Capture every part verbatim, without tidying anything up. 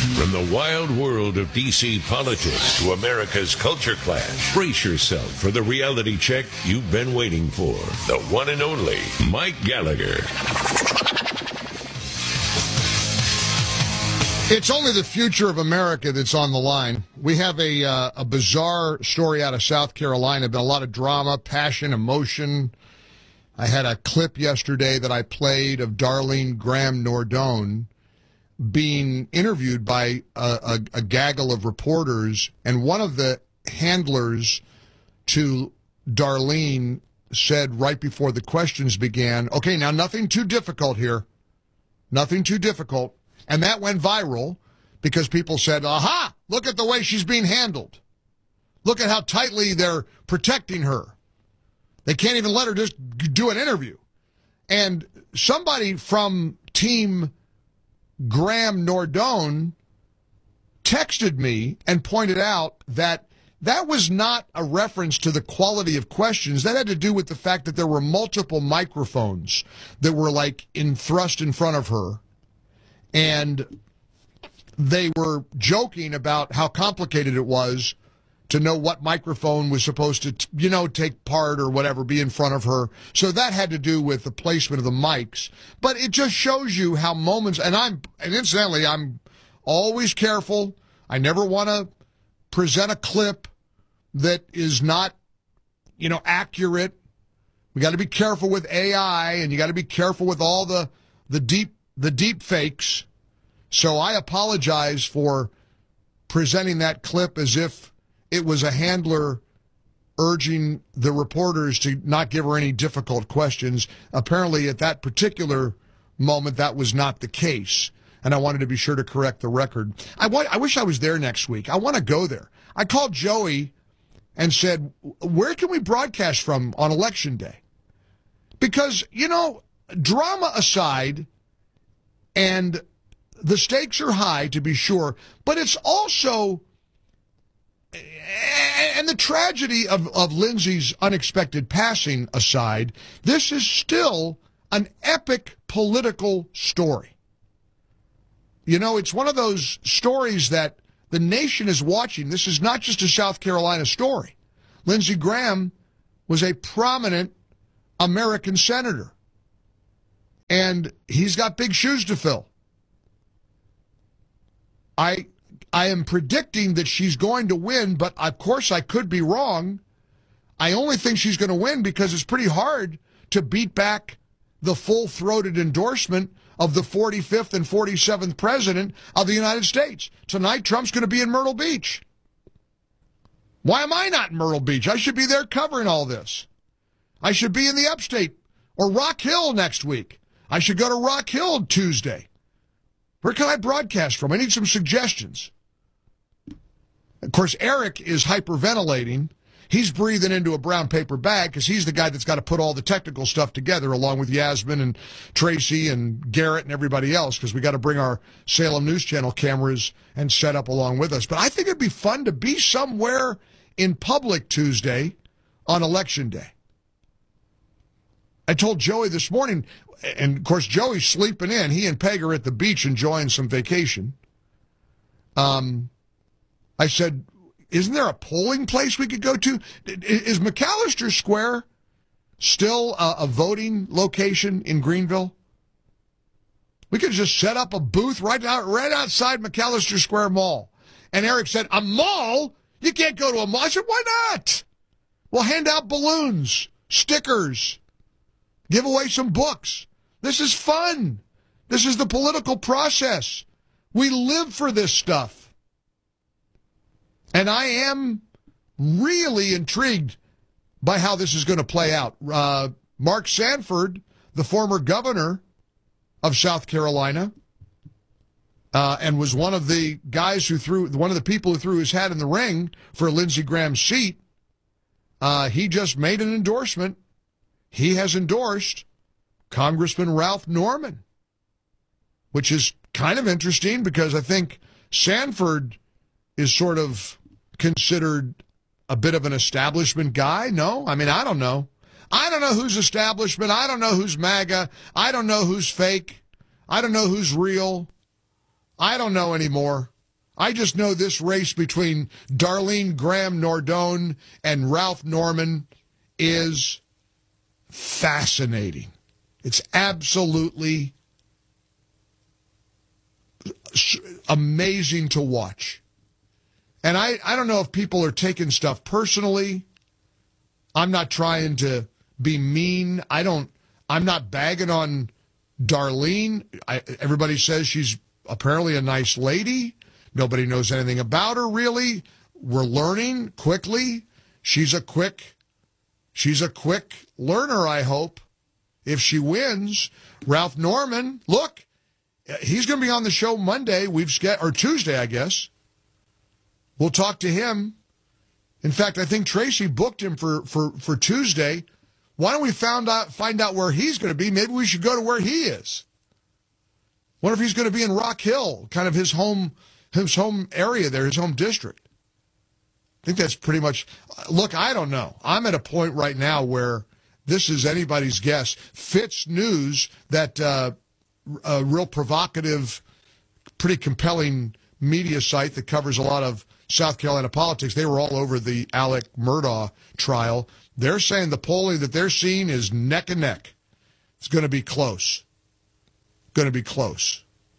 From the wild world of D C politics to America's culture clash, brace yourself for the reality check you've been waiting for. The one and only Mike Gallagher. It's only the future of America that's on the line. We have a uh, a bizarre story out of South Carolina. Been a lot of drama, passion, emotion. I had a clip yesterday that I played of Darlene Graham Nordone being interviewed by a, a, a gaggle of reporters, and one of the handlers to Darlene said right before the questions began, okay, now nothing too difficult here. Nothing too difficult. And that went viral because people said, aha, look at the way she's being handled. Look at how tightly they're protecting her. They can't even let her just do an interview. And somebody from Team Graham Nordone texted me and pointed out that that was not a reference to the quality of questions. That had to do with the fact that there were multiple microphones that were like in thrust in front of her. And they were joking about how complicated it was to know what microphone was supposed to, you know, take part or whatever, be in front of her. So that had to do with the placement of the mics. But it just shows you how moments, and I'm, and incidentally, I'm always careful. I never want to present a clip that is not, you know, accurate. We got to be careful with A I, and you got to be careful with all the, the deep, the deep fakes. So I apologize for presenting that clip as if it was a handler urging the reporters to not give her any difficult questions. Apparently, at that particular moment, that was not the case, and I wanted to be sure to correct the record. I, want, I wish I was there next week. I want to go there. I called Joey and said, where can we broadcast from on Election Day? Because, you know, drama aside, and the stakes are high, to be sure, but it's also... And the tragedy of, of Lindsey's unexpected passing aside, this is still an epic political story. You know, it's one of those stories that the nation is watching. This is not just a South Carolina story. Lindsey Graham was a prominent American senator, and he's got big shoes to fill. I... I am predicting that she's going to win, but of course I could be wrong. I only think she's going to win because it's pretty hard to beat back the full-throated endorsement of the forty-fifth and forty-seventh president of the United States. Tonight, Trump's going to be in Myrtle Beach. Why am I not in Myrtle Beach? I should be there covering all this. I should be in the upstate or Rock Hill next week. I should go to Rock Hill Tuesday. Where can I broadcast from? I need some suggestions. Of course, Eric is hyperventilating. He's breathing into a brown paper bag because he's the guy that's got to put all the technical stuff together along with Yasmin and Tracy and Garrett and everybody else because we got to bring our Salem News Channel cameras and set up along with us. But I think it'd be fun to be somewhere in public Tuesday on Election Day. I told Joey this morning, and of course Joey's sleeping in. He and Peg are at the beach enjoying some vacation. Um... I said, isn't there a polling place we could go to? Is McAllister Square still a, a voting location in Greenville? We could just set up a booth right out, right outside McAllister Square Mall. And Eric said, a mall? You can't go to a mall. I said, why not? We'll hand out balloons, stickers, give away some books. This is fun. This is the political process. We live for this stuff. And I am really intrigued by how this is going to play out. Uh, Mark Sanford, the former governor of South Carolina, uh, and was one of the guys who threw, one of the people who threw his hat in the ring for Lindsey Graham's seat, uh, he just made an endorsement. He has endorsed Congressman Ralph Norman, which is kind of interesting because I think Sanford is sort of considered a bit of an establishment guy. No? I mean, I don't know. I don't know who's establishment. I don't know who's MAGA. I don't know who's fake. I don't know who's real. I don't know anymore. I just know this race between Darlene Graham Nordone and Ralph Norman is fascinating. It's absolutely amazing to watch. And I, I don't know if people are taking stuff personally. I'm not trying to be mean. I don't, I'm not bagging on Darlene. I, everybody says she's apparently a nice lady. Nobody knows anything about her, really. We're learning quickly. She's a quick, she's a quick learner, I hope. If she wins, Ralph Norman, look, he's going to be on the show Monday. We've ske- or Tuesday, I guess. We'll talk to him. In fact, I think Tracy booked him for, for, for Tuesday. Why don't we find out, find out where he's going to be? Maybe we should go to where he is. Wonder if he's going to be in Rock Hill, kind of his home, his home area there, his home district. I think that's pretty much. Look, I don't know. I'm at a point right now where this is anybody's guess. Fitz News, that uh, a real provocative, pretty compelling media site that covers a lot of South Carolina politics, they were all over the Alec Murdaugh trial. They're saying the polling that they're seeing is neck and neck. It's going to be close. Going to be close.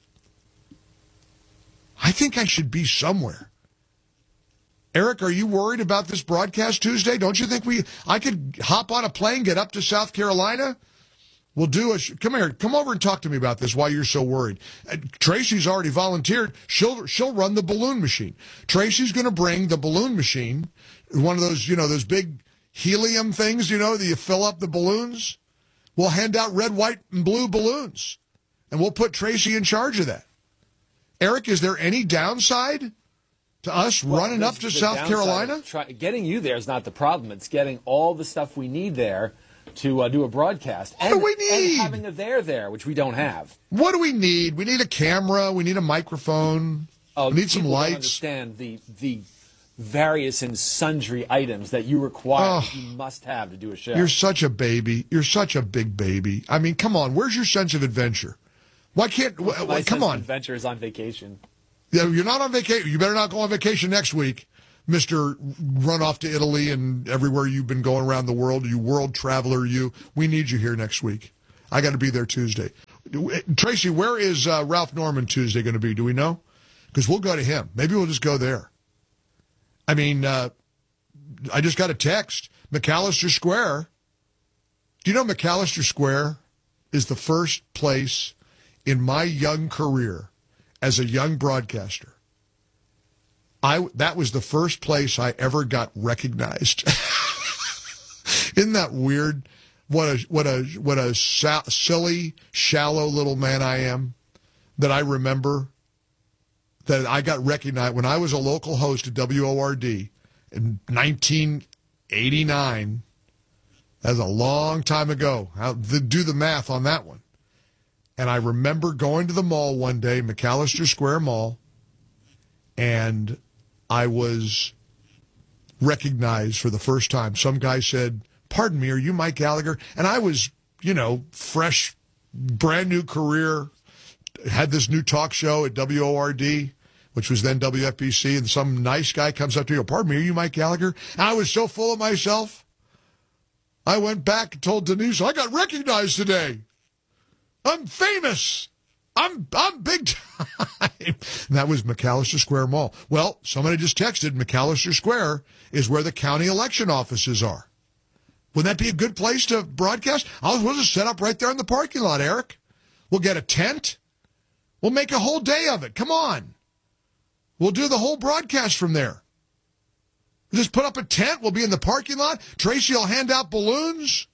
I think I should be somewhere. Eric, are you worried about this broadcast Tuesday? Don't you think we? I could hop on a plane, get up to South Carolina. We'll do a. Come here, come over and talk to me about this. Why you're so worried? Uh, Tracy's already volunteered. She'll she'll run the balloon machine. Tracy's going to bring the balloon machine, one of those you know those big helium things you know that you fill up the balloons. We'll hand out red, white, and blue balloons, and we'll put Tracy in charge of that. Eric, is there any downside to us well, running up to South Carolina? Try, getting you there is not the problem. It's getting all the stuff we need there to uh, do a broadcast. What and, do we need? And having a there there, which we don't have. What do we need? We need a camera. We need a microphone. Oh, we need some lights. Don't understand the the various and sundry items that you require, oh, you must have to do a show. You're such a baby. You're such a big baby. I mean, come on. Where's your sense of adventure? Why can't? My wh- sense come on. Of adventure is on vacation. Yeah, you're not on vacation. You better not go on vacation next week, Mister Run off to Italy and everywhere you've been going around the world. You world traveler, you. We need you here next week. I got to be there Tuesday. Tracy, where is uh, Ralph Norman Tuesday going to be? Do we know? Because we'll go to him. Maybe we'll just go there. I mean, uh, I just got a text. McAllister Square. Do you know McAllister Square is the first place in my young career as a young broadcaster? I that was the first place I ever got recognized. Isn't that weird? What a what a what a sa- silly, shallow little man I am. That I remember that I got recognized when I was a local host at W O R D in nineteen eighty-nine. That's a long time ago. How, do the math on that one. And I remember going to the mall one day, McAllister Square Mall, and I was recognized for the first time. Some guy said, "Pardon me, are you Mike Gallagher?" And I was, you know, fresh, brand new career, had this new talk show at W O R D, which was then W F B C, and some nice guy comes up to you, "Pardon me, are you Mike Gallagher?" And I was so full of myself, I went back and told Denise, "I got recognized today. I'm famous. I'm I'm big time." And that was McAllister Square Mall. Well, somebody just texted McAllister Square is where the county election offices are. Wouldn't that be a good place to broadcast? I'll we'll just set up right there in the parking lot, Eric. We'll get a tent. We'll make a whole day of it. Come on. We'll do the whole broadcast from there. We'll just put up a tent. We'll be in the parking lot. Tracy will hand out balloons.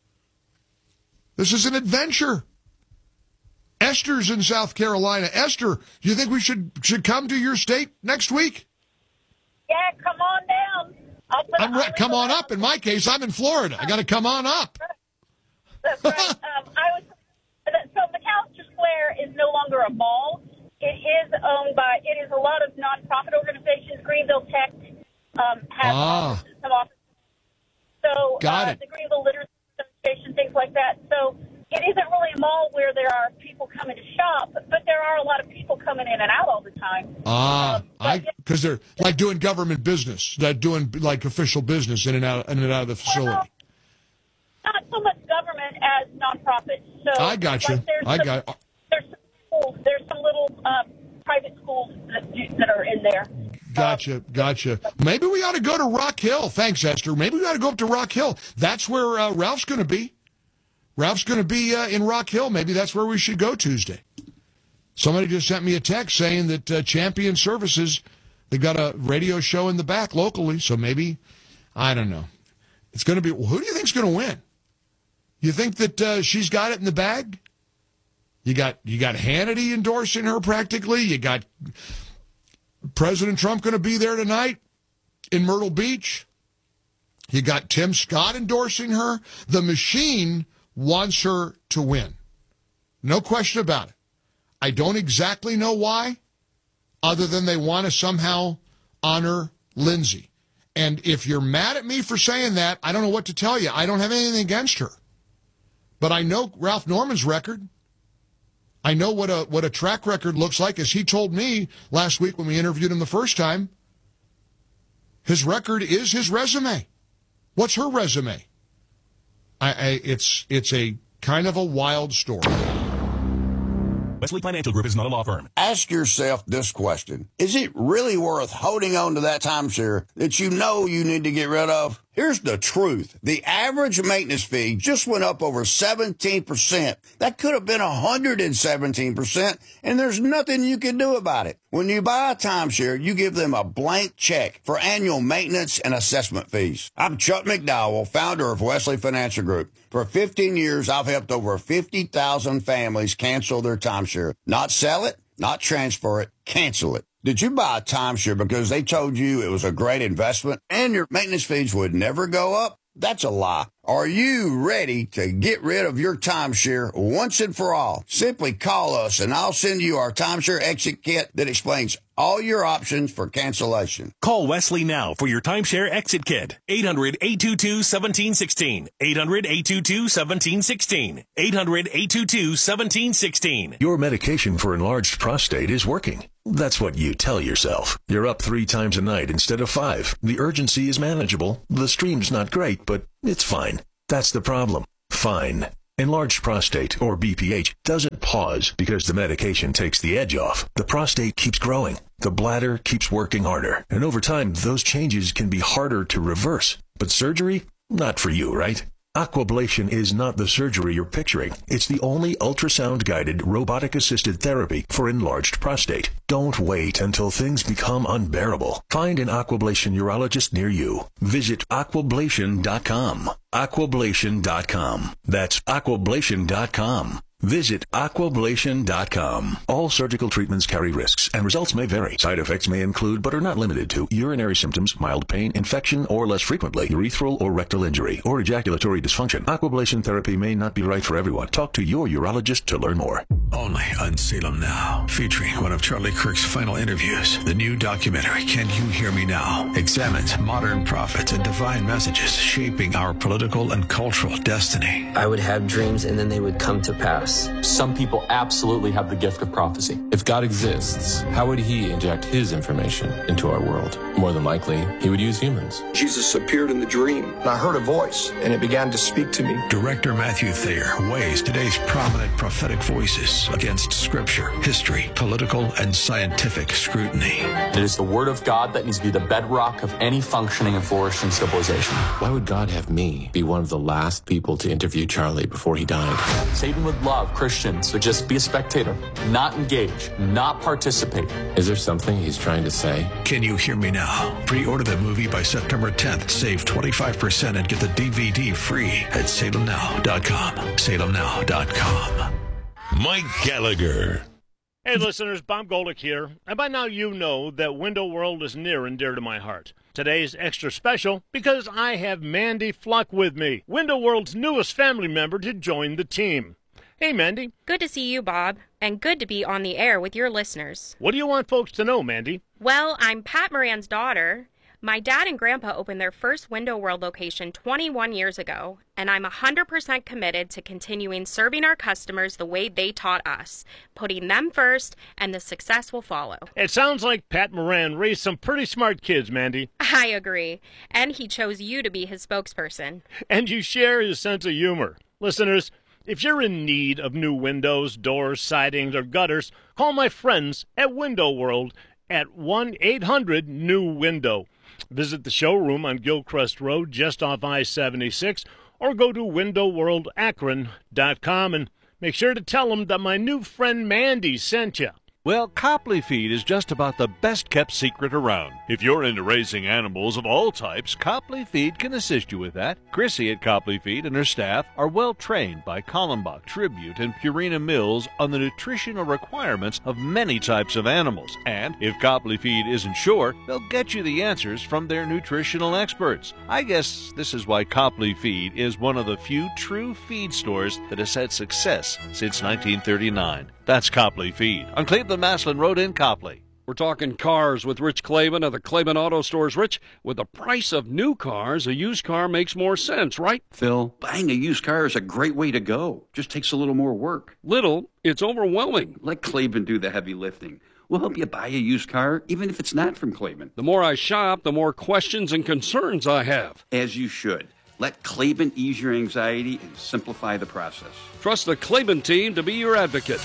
This is an adventure. Esther's in South Carolina. Esther, do you think we should should come to your state next week? Yeah, come on down. I'll put I'm re- come on up. In my case, I'm in Florida. I got to come on up. That's right. um, I was so McAllister Square is no longer a mall. It is owned by. It is a lot of nonprofit organizations. Greenville Tech um, has ah. offices, some offices. So got uh, it. the Greenville Literacy Association, things like that. So it isn't really a mall where there are people coming to shop, but there are a lot of people coming in and out all the time. Ah, Um, but- I because they're like doing government business, they're doing like official business in and out in and out of the facility. Well, not so much government as nonprofits. So I got you. like, there's I some, got. There's some schools, there's some little uh, private schools that do, that are in there. Gotcha, gotcha. Maybe we ought to go to Rock Hill. Thanks, Esther. Maybe we ought to go up to Rock Hill. That's where uh, Ralph's going to be. Ralph's going to be uh, in Rock Hill. Maybe that's where we should go Tuesday. Somebody just sent me a text saying that uh, Champion Services, they got a radio show in the back locally, so maybe, I don't know. It's going to be, who do you think's going to win? You think that uh, she's got it in the bag? You got you got Hannity endorsing her practically. You got President Trump going to be there tonight in Myrtle Beach. You got Tim Scott endorsing her. The machine wants her to win. No question about it. I don't exactly know why, other than they want to somehow honor Lindsay. And if you're mad at me for saying that, I don't know what to tell you. I don't have anything against her. But I know Ralph Norman's record. I know what a what a track record looks like, as he told me last week when we interviewed him the first time. His record is his resume. What's her resume? I, I it's it's a kind of a wild story. Wesley Financial Group is not a law firm. Ask yourself this question. Is it really worth holding on to that timeshare that you know you need to get rid of? Here's the truth. The average maintenance fee just went up over seventeen percent. That could have been one hundred seventeen percent, and there's nothing you can do about it. When you buy a timeshare, you give them a blank check for annual maintenance and assessment fees. I'm Chuck McDowell, founder of Wesley Financial Group. For fifteen years, I've helped over fifty thousand families cancel their timeshare. Not sell it, not transfer it, cancel it. Did you buy a timeshare because they told you it was a great investment and your maintenance fees would never go up? That's a lie. Are you ready to get rid of your timeshare once and for all? Simply call us and I'll send you our timeshare exit kit that explains all your options for cancellation. Call Wesley now for your timeshare exit kit. eight hundred, eight two two, one seven one six. eight hundred, eight two two, one seven one six. eight hundred, eight two two, one seven one six. Your medication for enlarged prostate is working. That's what you tell yourself. You're up three times a night instead of five. The urgency is manageable. The stream's not great, but it's fine. That's the problem. Fine. Enlarged prostate, or B P H, doesn't pause because the medication takes the edge off. The prostate keeps growing. The bladder keeps working harder. And over time, those changes can be harder to reverse. But surgery? Not for you, right? Aquablation is not the surgery you're picturing. It's the only ultrasound-guided, robotic-assisted therapy for enlarged prostate. Don't wait until things become unbearable. Find an Aquablation urologist near you. Visit aquablation dot com. aquablation dot com. That's aquablation dot com. Visit aquablation dot com. All surgical treatments carry risks, and results may vary. Side effects may include, but are not limited to, urinary symptoms, mild pain, infection, or less frequently, urethral or rectal injury, or ejaculatory dysfunction. Aquablation therapy may not be right for everyone. Talk to your urologist to learn more. Only on Salem Now, featuring one of Charlie Kirk's final interviews. The new documentary, Can You Hear Me Now?, examines modern prophets and divine messages shaping our political and cultural destiny. I would have dreams and then they would come to pass. Some people absolutely have the gift of prophecy. If God exists, how would he inject his information into our world? More than likely, he would use humans. Jesus appeared in the dream, and I heard a voice, and it began to speak to me. Director Matthew Thayer weighs today's prominent prophetic voices against scripture, history, political, and scientific scrutiny. It is the word of God that needs to be the bedrock of any functioning and flourishing civilization. Why would God have me be one of the last people to interview Charlie before he died? Satan would love Christians to just be a spectator, not engage, not participate. Is there something he's trying to say? Can You Hear Me Now? Pre-order the movie by September tenth. Save twenty-five percent and get the D V D free at salem now dot com. salem now dot com. Mike Gallagher. Hey listeners, Bob Golick here, and by now you know that Window World is near and dear to my heart. Today's extra special because I have Mandy Fluck with me, Window World's newest family member to join the team. Hey, Mandy. Good to see you, Bob, and good to be on the air with your listeners. What do you want folks to know, Mandy? Well, I'm Pat Moran's daughter. My dad and grandpa opened their first Window World location twenty-one years ago, and I'm one hundred percent committed to continuing serving our customers the way they taught us, putting them first, and the success will follow. It sounds like Pat Moran raised some pretty smart kids, Mandy. I agree. And he chose you to be his spokesperson. And you share his sense of humor. Listeners, if you're in need of new windows, doors, sidings, or gutters, call my friends at Window World at one eight hundred new window. Visit the showroom on Gilcrest Road just off I seventy-six, or go to window world akron dot com and make sure to tell them that my new friend Mandy sent you. Well, Copley Feed is just about the best-kept secret around. If you're into raising animals of all types, Copley Feed can assist you with that. Chrissy at Copley Feed and her staff are well-trained by Kallenbach, Tribute, and Purina Mills on the nutritional requirements of many types of animals. And if Copley Feed isn't sure, they'll get you the answers from their nutritional experts. I guess this is why Copley Feed is one of the few true feed stores that has had success since nineteen thirty-nine. That's Copley Feed on Cleveland Maslin Road in Copley. We're talking cars with Rich Claiborne of the Claiborne Auto Stores. Rich, with the price of new cars, a used car makes more sense, right? Phil, buying a used car is a great way to go. Just takes a little more work. Little? It's overwhelming. Let Claiborne do the heavy lifting. We'll help you buy a used car, even if it's not from Claiborne. The more I shop, the more questions and concerns I have. As you should. Let Claiborne ease your anxiety and simplify the process. Trust the Claiborne team to be your advocate.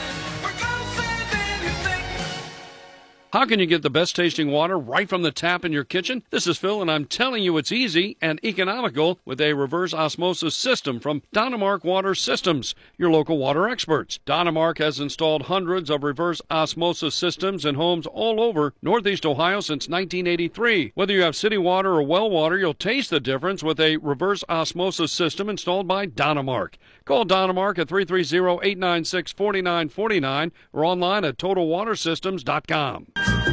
How can you get the best tasting water right from the tap in your kitchen? This is Phil, and I'm telling you it's easy and economical with a reverse osmosis system from Donemark Water Systems, your local water experts. Donemark has installed hundreds of reverse osmosis systems in homes all over Northeast Ohio since nineteen eighty-three. Whether you have city water or well water, you'll taste the difference with a reverse osmosis system installed by Donemark. Call Donemark at three three zero, eight nine six, four nine four nine or online at total water systems dot com.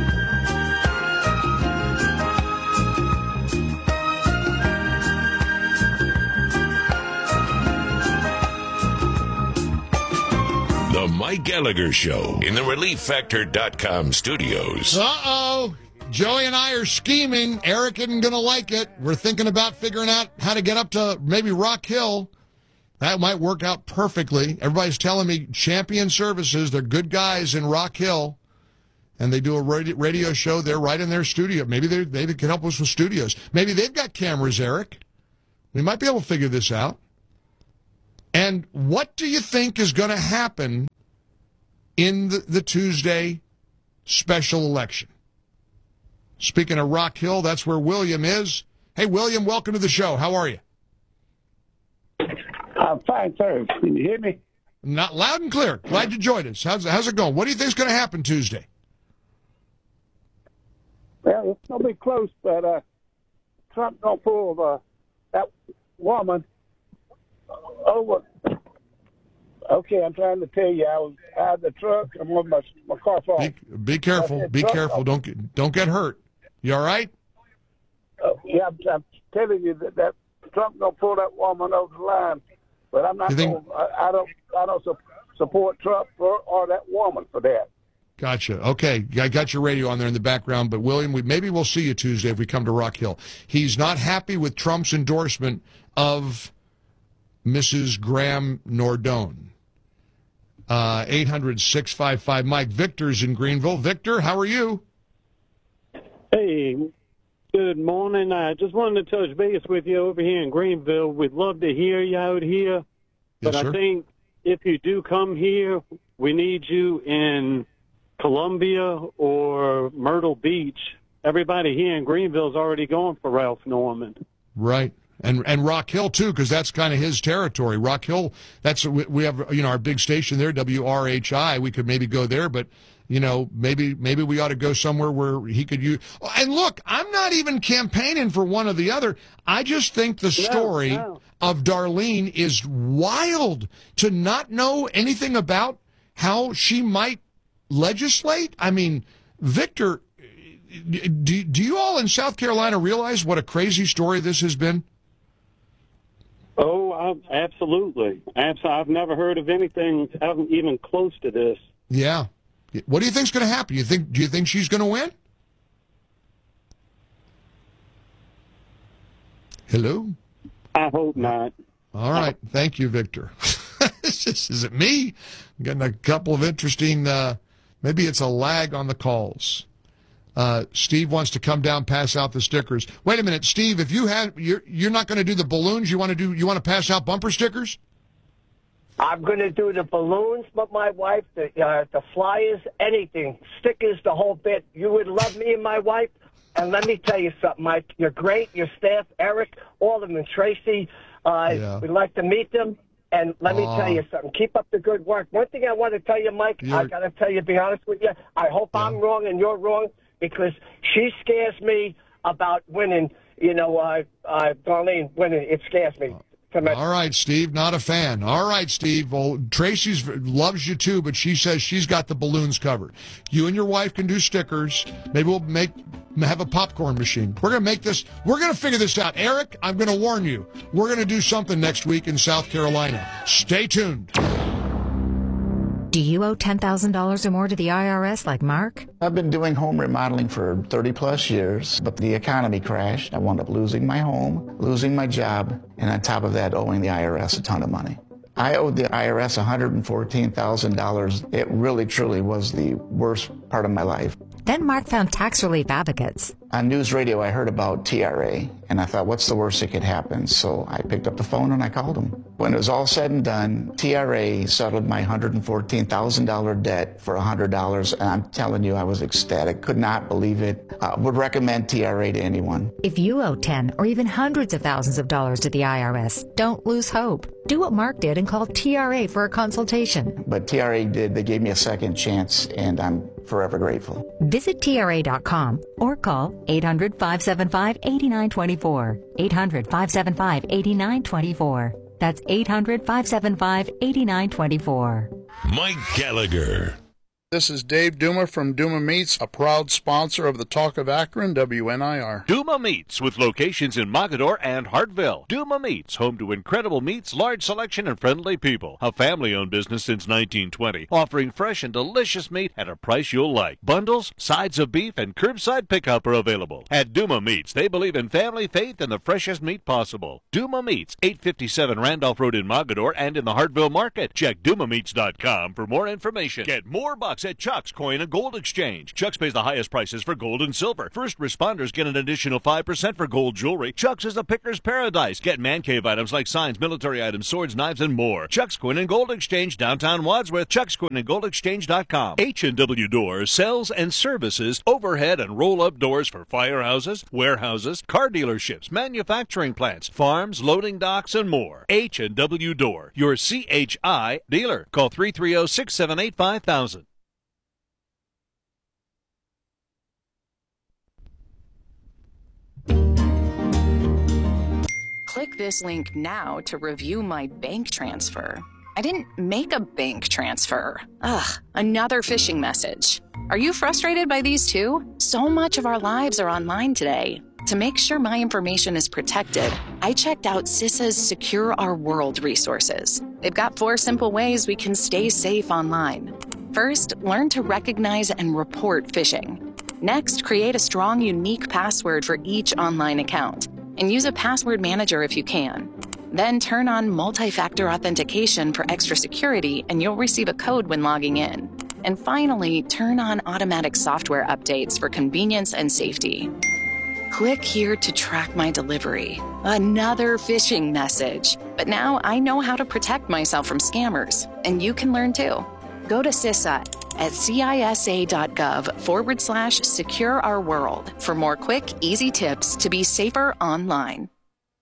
The Mike Gallagher Show in the relief factor dot com studios. Uh-oh. Joey and I are scheming. Eric isn't going to like it. We're thinking about figuring out how to get up to maybe Rock Hill. That might work out perfectly. Everybody's telling me Champion Services, they're good guys in Rock Hill, and they do a radio show there right in their studio. Maybe they they can help us with studios. Maybe they've got cameras, Eric. We might be able to figure this out. And what do you think is going to happen in the, the Tuesday special election? Speaking of Rock Hill, that's where William is. Hey, William, welcome to the show. How are you? I'm fine, sir. Can you hear me? Not loud and clear. Glad you joined us. How's, how's it going? What do you think is going to happen Tuesday? Well, it's going to be close, but uh, Trump's going to pull uh, that woman over. Okay, I'm trying to tell you, I was out of the truck. I'm on my, my car phone. Be, be careful. Be careful. Don't get, don't get hurt. You all right? Uh, yeah, I'm, I'm telling you that, that Trump's going to pull that woman over the line. But I'm not. Think, gonna, I, I don't. I don't su- support Trump or, or that woman for that. Gotcha. Okay, I got your radio on there in the background. But William, we, maybe we'll see you Tuesday if we come to Rock Hill. He's not happy with Trump's endorsement of Missus Graham Nordone. Uh, eight hundred, six five five, Mike. Victor's in Greenville. Victor, how are you? Hey. Good morning. I just wanted to touch base with you over here in Greenville. We'd love to hear you out here. But yes, I think if you do come here, we need you in Columbia or Myrtle Beach. Everybody here in Greenville is already going for Ralph Norman. Right. And and Rock Hill, too, because that's kind of his territory. Rock Hill, that's we have, you know, our big station there, W R H I. We could maybe go there, but you know, maybe maybe we ought to go somewhere where he could use. And look, I'm not even campaigning for one or the other. I just think the story no, no. of Darlene is wild. To not know anything about how she might legislate. I mean, Victor, do, do you all in South Carolina realize what a crazy story this has been? Oh, I, absolutely. Absolutely. I've never heard of anything even close to this. Yeah. What do you think's going to happen? You think? Do you think she's going to win? Hello? I hope not. All right. Thank you, Victor. Is, this, is it me? I'm getting a couple of interesting, uh, maybe it's a lag on the calls. Uh, Steve wants to come down, pass out the stickers. Wait a minute, Steve, if you have, you're, you're not going to do the balloons, you want to do, you want to pass out bumper stickers? I'm going to do the balloons, but my wife, the, uh, the flyers, anything, stickers, the whole bit. You would love me and my wife. And let me tell you something, Mike. You're great. Your staff, Eric, all of them, Tracy. Uh, yeah. We'd like to meet them. And let me uh, tell you something. Keep up the good work. One thing I want to tell you, Mike, I got to tell you, be honest with you, I hope yeah. I'm wrong and you're wrong, because she scares me about winning, you know, uh, uh, Darlene winning. It scares me. All right, Steve, not a fan. All right, Steve. Well, Tracy loves you too, but she says she's got the balloons covered. You and your wife can do stickers. Maybe we'll make have a popcorn machine. We're going to make this. We're going to figure this out. Eric, I'm going to warn you. We're going to do something next week in South Carolina. Stay tuned. Do you owe ten thousand dollars or more to the I R S like Mark? I've been doing home remodeling for thirty plus years, but the economy crashed. I wound up losing my home, losing my job, and on top of that, owing the I R S a ton of money. I owed the I R S one hundred fourteen thousand dollars. It really, truly was the worst part of my life. Then Mark found tax relief advocates. On news radio, I heard about T R A, and I thought, what's the worst that could happen? So I picked up the phone and I called them. When it was all said and done, T R A settled my one hundred fourteen thousand dollars debt for one hundred dollars, and I'm telling you, I was ecstatic. Could not believe it. I would recommend T R A to anyone. If you owe ten or even hundreds of thousands of dollars to the I R S, don't lose hope. Do what Mark did and call T R A for a consultation. But T R A did. They gave me a second chance, and I'm forever grateful. Visit T R A dot com or call eight hundred, five seven five, eight nine two four. eight hundred, five seven five, eight nine two four. That's eight hundred, five seven five, eight nine two four. Mike Gallagher. This is Dave Duma from Duma Meats, a proud sponsor of the Talk of Akron, W N I R. Duma Meats, with locations in Mogadore and Hartville. Duma Meats, home to incredible meats, large selection, and friendly people. A family-owned business since nineteen twenty, offering fresh and delicious meat at a price you'll like. Bundles, sides of beef, and curbside pickup are available. At Duma Meats, they believe in family, faith, and the freshest meat possible. Duma Meats, eight fifty-seven Randolph Road in Mogadore and in the Hartville Market. Check Duma Meats dot com for more information. Get more bucks at Chuck's Coin and Gold Exchange. Chuck's pays the highest prices for gold and silver. First responders get an additional five percent for gold jewelry. Chuck's is a picker's paradise. Get man cave items like signs, military items, swords, knives, and more. Chuck's Coin and Gold Exchange, downtown Wadsworth. Chuck's Coin and Gold Exchange dot com. H and W Doors sells and services overhead and roll-up doors for firehouses, warehouses, car dealerships, manufacturing plants, farms, loading docks, and more. H and W Door, your C H I dealer. Call three three zero, six seven eight, five thousand. Click this link now to review my bank transfer. I didn't make a bank transfer. Ugh, another phishing message. Are you frustrated by these too? So much of our lives are online today. To make sure my information is protected, I checked out CISA's Secure Our World resources. They've got four simple ways we can stay safe online. First, learn to recognize and report phishing. Next, create a strong, unique password for each online account, and use a password manager if you can. Then turn on multi-factor authentication for extra security, and you'll receive a code when logging in. And finally, turn on automatic software updates for convenience and safety. Click here to track my delivery. Another phishing message. But now I know how to protect myself from scammers, and you can learn too. Go to CISA at cisa.gov forward slash secure our world for more quick, easy tips to be safer online.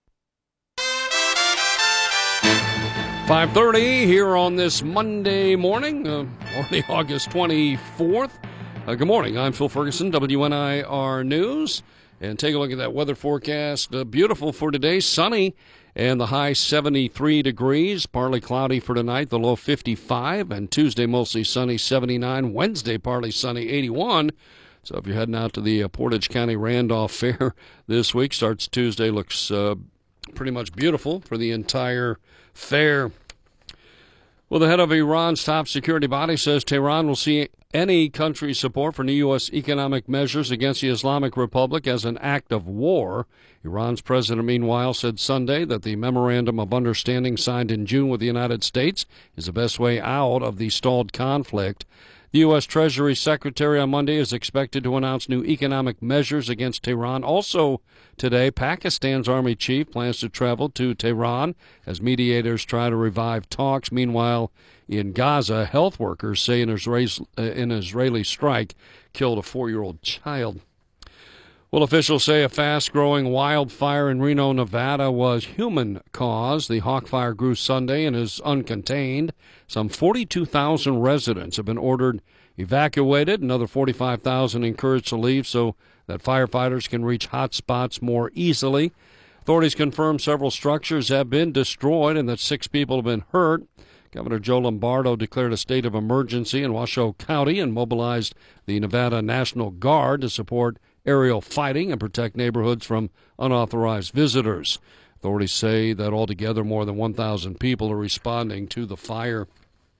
five thirty here on this Monday morning, uh, on the August twenty-fourth. Uh, good morning. I'm Phil Ferguson, W N I R News. And take a look at that weather forecast. Uh, beautiful for today, sunny, and the high seventy-three degrees. Partly cloudy for tonight, the low fifty-five. And Tuesday, mostly sunny, seventy-nine. Wednesday, partly sunny, eighty-one. So if you're heading out to the uh, Portage County Randolph Fair this week, starts Tuesday, looks uh, pretty much beautiful for the entire fair. Well, the head of Iran's top security body says Tehran will see any country's support for new U S economic measures against the Islamic Republic as an act of war. Iran's president, meanwhile, said Sunday that the memorandum of understanding signed in June with the United States is the best way out of the stalled conflict. The U S. Treasury Secretary on Monday is expected to announce new economic measures against Tehran. Also today, Pakistan's army chief plans to travel to Tehran as mediators try to revive talks. Meanwhile, in Gaza, health workers say an Israeli, uh, an Israeli strike killed a four-year-old child. Well, officials say a fast-growing wildfire in Reno, Nevada was human-caused. The hawk fire grew Sunday and is uncontained. Some forty-two thousand residents have been ordered evacuated. Another forty-five thousand encouraged to leave so that firefighters can reach hot spots more easily. Authorities confirm several structures have been destroyed and that six people have been hurt. Governor Joe Lombardo declared a state of emergency in Washoe County and mobilized the Nevada National Guard to support aerial fighting and protect neighborhoods from unauthorized visitors. Authorities say that altogether more than one thousand people are responding to the fire.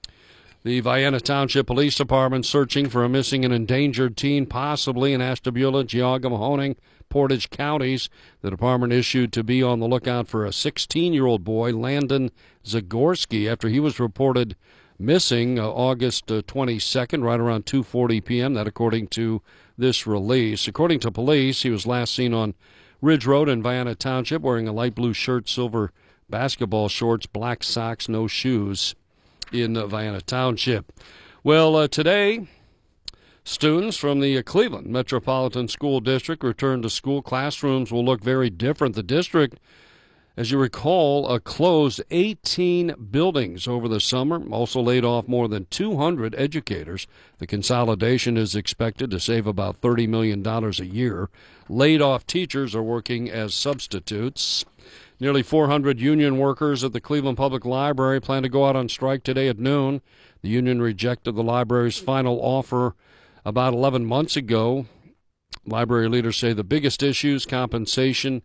The Vienna Township Police Department searching for a missing and endangered teen, possibly in Ashtabula, Geauga, Mahoning, Portage counties. The department issued to be on the lookout for a sixteen-year-old boy, Landon Zagorski, after he was reported missing uh, August uh, twenty-second, right around two forty p.m., that according to this release. According to police, he was last seen on Ridge Road in Vienna Township wearing a light blue shirt, silver basketball shorts, black socks, no shoes in uh, Vienna Township. Well, uh, today, students from the uh, Cleveland Metropolitan School District returned to school. Classrooms will look very different. The district, as you recall, uh, closed eighteen buildings over the summer, also laid off more than two hundred educators. The consolidation is expected to save about thirty million dollars a year. Laid off teachers are working as substitutes. Nearly four hundred union workers at the Cleveland Public Library plan to go out on strike today at noon. The union rejected the library's final offer about eleven months ago. Library leaders say the biggest issues, compensation,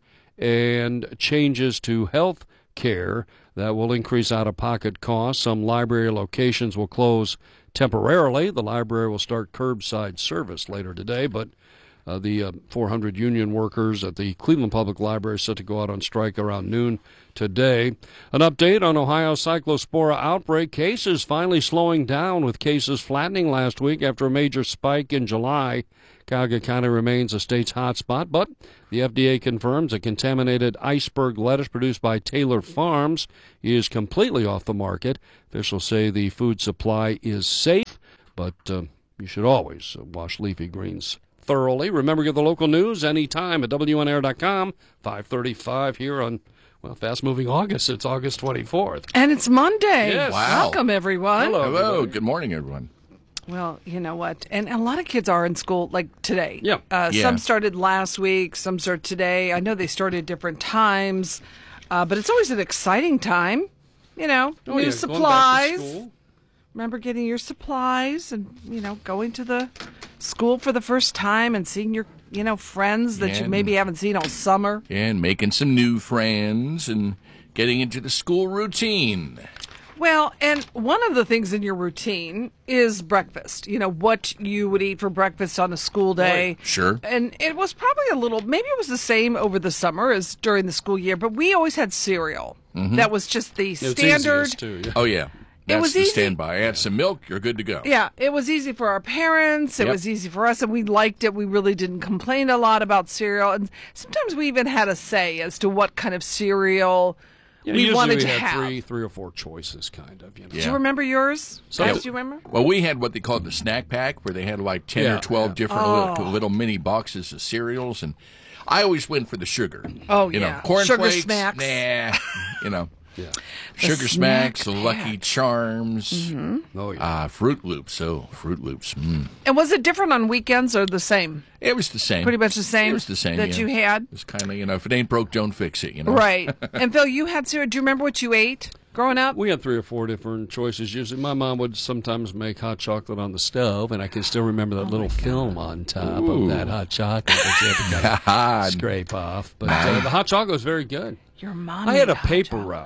and changes to health care that will increase out-of-pocket costs. Some library locations will close temporarily. The library will start curbside service later today, but uh, the uh, four hundred union workers at the Cleveland Public Library are set to go out on strike around noon today. An update on Ohio cyclospora outbreak. Cases finally slowing down, with cases flattening last week after a major spike in July. Cuyahoga County remains a state's hotspot, but the F D A confirms a contaminated iceberg lettuce produced by Taylor Farms is completely off the market. Officials say the food supply is safe, but uh, you should always wash leafy greens thoroughly. Remember, get the local news anytime at W N R dot com, five thirty-five here on, well, fast-moving August. It's August twenty-fourth. And it's Monday. Yes. Wow. Welcome, everyone. Hello. Hello. Good morning, everyone. Well, you know what? And a lot of kids are in school, like today. Yeah. Uh, yeah. Some started last week, some start today. I know they started at different times, uh, but it's always an exciting time. You know, Oh, new yeah, supplies. Going back to school. Remember getting your supplies and, you know, going to the school for the first time and seeing your, you know, friends that you And- maybe haven't seen all summer. And making some new friends and getting into the school routine. Well, and one of the things in your routine is breakfast. You know, what you would eat for breakfast on a school day. Sure. And it was probably a little, maybe it was the same over the summer as during the school year, but we always had cereal. Mhm. That was just the It's standard. easiest, too, yeah. Oh, yeah. That's was the easy. standby. Add some milk, you're good to go. Yeah, it was easy for our parents. It Yep. was easy for us, and we liked it. We really didn't complain a lot about cereal. And sometimes we even had a say as to what kind of cereal Yeah, we usually wanted we to had have. three, three or four choices, kind of. You know? Do you remember yours? So- Guys, do you remember? Well, we had what they called the snack pack, where they had like ten Yeah, or twelve yeah. different Oh. little, little mini boxes of cereals, and I always went for the sugar. Oh, you yeah. know, corn Sugar flakes, Smacks. nah, you know. Yeah. Sugar snack Smacks, Lucky Charms, Mm-hmm. Oh, yeah. uh, Fruit Loops. Oh, Fruit Loops. Mm. And was it different on weekends or the same? It was the same. Pretty much the same. It was the same that yeah. you had. It's kind of, you know, if it ain't broke, don't fix it. You know. Right. And Phil, you had cereal. Do you remember what you ate growing up? We had three or four different choices. Usually, my mom would sometimes make hot chocolate on the stove, and I can still remember that little film on top Ooh. of that hot chocolate that you had to kind of scrape off. But uh, the hot chocolate was very good. Your mom. I had made a hot paper chocolate. route.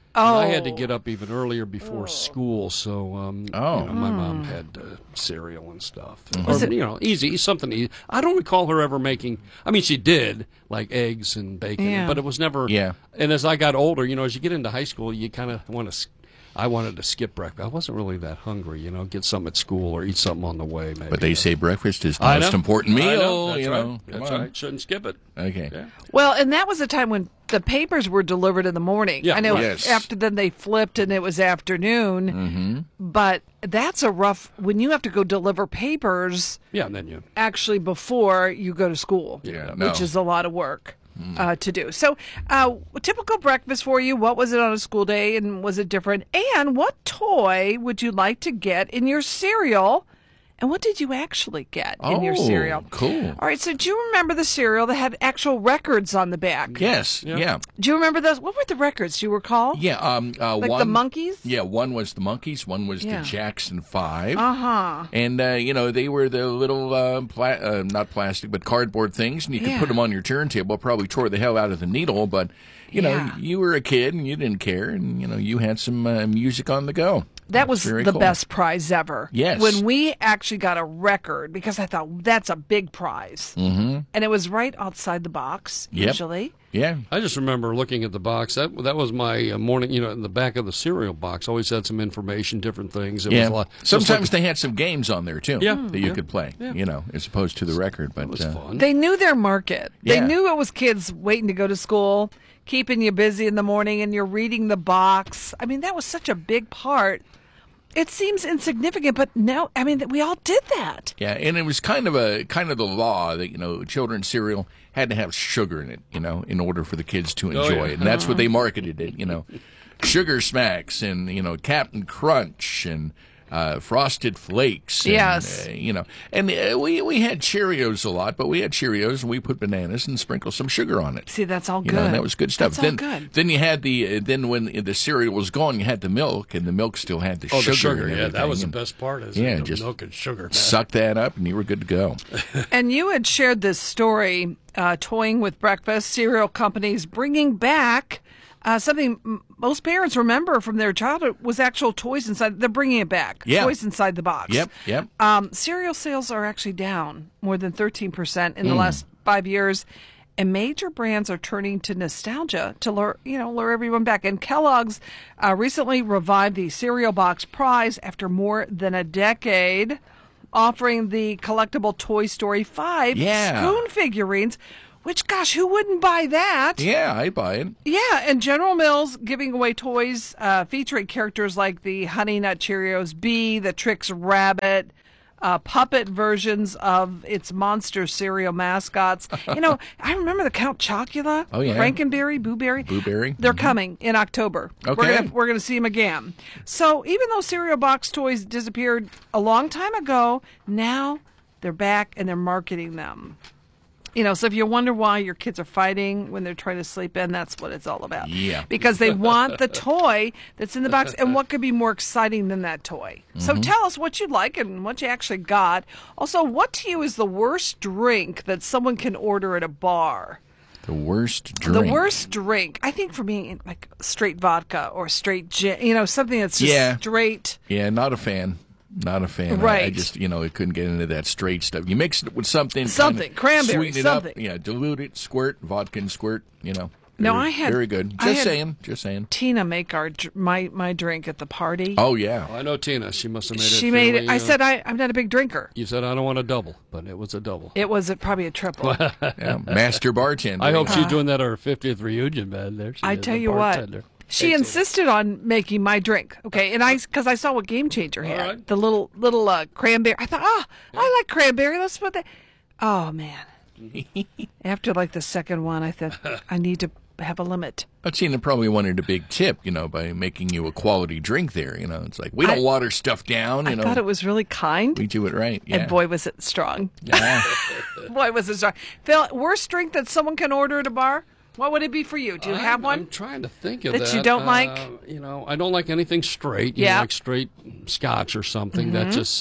Oh. And I had to get up even earlier before school, so um, Oh. you know, my Hmm. mom had uh, cereal and stuff. Was Or, it- you know, easy, something easy. I don't recall her ever making, I mean, she did, like eggs and bacon, Yeah. but it was never, Yeah. and as I got older, you know, as you get into high school, you kind of want to, I wanted to skip breakfast. I wasn't really that hungry, you know, get something at school or eat something on the way, maybe. But they say breakfast is the I most know. important meal. I know. That's you right. know, Come That's on. right. Shouldn't skip it. Okay. Yeah. Well, and that was a time when the papers were delivered in the morning. Yeah, I know right. Yes. after then they flipped and it was afternoon. Mm-hmm. But that's a rough when you have to go deliver papers Yeah, and then you. actually before you go to school, Yeah, which no. is a lot of work. Uh, to do. So, uh, typical breakfast for you. What was it on a school day, and was it different? And what toy would you like to get in your cereal? And what did you actually get in your Oh, cereal? cool. All right. So, do you remember the cereal that had actual records on the back? Yes. Yeah. Yeah. Do you remember those? What were the records? Do you recall? Yeah. Um. Uh, Like one, the monkeys? Yeah. One was the monkeys. One was Yeah. the Jackson Five. Uh huh. And, uh, you know, they were the little, uh, pla- uh, not plastic, but cardboard things, and you could Yeah. put them on your turntable. Probably tore the hell out of the needle, but, you know, Yeah. you were a kid and you didn't care, and, you know, you had some uh, music on the go. That was Very the cool. best prize ever. Yes. When we actually got a record, because I thought that's a big prize. Mm-hmm. And it was right outside the box, Yep. usually. Yeah. I just remember looking at the box. That that was my uh, morning. You know, in the back of the cereal box, always had some information, different things. It Yeah. was a lot. just Sometimes like- they had some games on there, too, Yeah. that you Yeah. could play, Yeah. you know, as opposed to the record. But It was uh, fun. They knew their market. They Yeah. knew it was kids waiting to go to school, keeping you busy in the morning, and you're reading the box. I mean, that was such a big part. It seems insignificant, but now, I mean, we all did that. Yeah, and it was kind of a kind of the law that, you know, children's cereal had to have sugar in it, you know, in order for the kids to Oh, enjoy yeah. it. And that's what they marketed it, you know. Sugar Smacks and, you know, Captain Crunch and uh, Frosted Flakes. And, Yes. uh, you know, and uh, we we had Cheerios a lot, but we had Cheerios and we put bananas and sprinkle some sugar on it. See, that's all You good. know, and that was good stuff. That's then, all good. then you had the uh, then when the cereal was gone, you had the milk, and the milk still had the Oh, sugar. the sugar. and Yeah, that everything, was the and- best part. Is Yeah, the just milk and sugar. man. Suck that up, and you were good to go. And you had shared this story, uh, toying with breakfast, cereal companies bringing back uh, something m- most parents remember from their childhood was actual toys inside. They're bringing it back. Yeah. Toys inside the box. Yep, yep. Um, cereal sales are actually down more than thirteen percent in the Mm. last five years. And major brands are turning to nostalgia to lure, you know, lure everyone back. And Kellogg's uh, recently revived the cereal box prize after more than a decade, offering the collectible Toy Story five Yeah. spoon figurines, which, gosh, who wouldn't buy that? Yeah, I buy it. Yeah, and General Mills giving away toys uh, featuring characters like the Honey Nut Cheerios Bee, the Trix Rabbit, uh, puppet versions of its monster cereal mascots. You know, I remember the Count Chocula, Oh, yeah. Frankenberry, Boo Berry. Boo Berry. They're coming in October. Okay. We're gonna, we're gonna see them again. So even though cereal box toys disappeared a long time ago, now they're back and they're marketing them. You know, so if you wonder why your kids are fighting when they're trying to sleep in, that's what it's all about. Yeah. Because they want the toy that's in the box. And what could be more exciting than that toy? So Mhm. tell us what you like and what you actually got. Also, what to you is the worst drink that someone can order at a bar? The worst drink. The worst drink, I think for me, like straight vodka or straight gin, you know, something that's just Yeah. straight. Yeah, not a fan. Not a fan. I- I, Right. just, you know, I couldn't get into that straight stuff. You mix it with something. kinda Something, cranberry, sweeten it something. Up, yeah, dilute it, squirt, vodka and squirt, you know. No, Very- I had- Very good. I Just had- saying. Just saying. Tina make our dr- my my drink at the party. Oh, yeah. I know Tina. She must have made it. She made it. fairly, I uh, said I, I'm not a big drinker. You said I don't want a double, but it was a double. It was a, probably a triple. Yeah, master bartender. I hope she's Uh, doing that at her fiftieth reunion, man. There she I is, tell the you what, bartender. she insisted on making my drink. Okay, and I because I saw what Game Changer had the little little uh, cranberry. I thought, oh, I like cranberry. Let's put that. Oh man! After like the second one, I thought I need to have a limit. But Tina probably wanted a big tip, you know, by making you a quality drink there. You know, it's like, we don't I- water stuff down, you I know. thought it was really kind. We do it right. Yeah. And boy, was it strong. Yeah. Boy, was it strong. Phil, worst drink that someone can order at a bar? What would it be for you? Do you I'm- have one? I'm trying to think of that that. you don't Uh, like? You know, I don't like anything straight. You Yeah. know, like straight scotch or something. That Mhm. just